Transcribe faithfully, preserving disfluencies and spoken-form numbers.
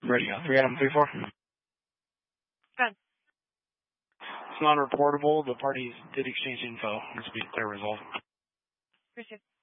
Ready, go. three Adam three four. Good. It's non-reportable. The parties did exchange info. This will be a clear result. Appreciate it.